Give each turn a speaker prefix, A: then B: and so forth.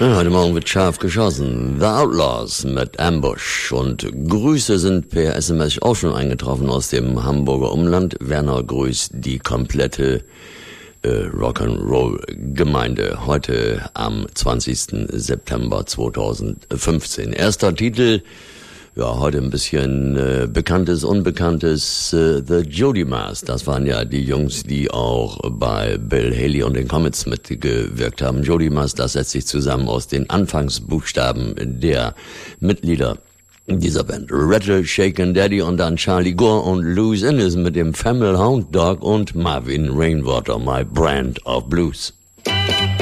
A: Ja, heute Morgen wird scharf geschossen. The Outlaws mit Ambush. Und Grüße sind per SMS auch schon eingetroffen aus dem Hamburger Umland. Werner grüßt die komplette Rock'n'Roll-Gemeinde. Heute am 20. September 2015. Erster Titel, ja, heute ein bisschen Bekanntes, Unbekanntes, The Jodymars. Das waren ja die Jungs, die auch bei Bill Haley und den Comets mitgewirkt haben. Jodymars, das setzt sich zusammen aus den Anfangsbuchstaben der Mitglieder dieser Band. Rattle, Shakin' Daddy und dann Charlie Gore und Louis Innes mit dem Family Hound Dog und Marvin Rainwater, My Brand of Blues.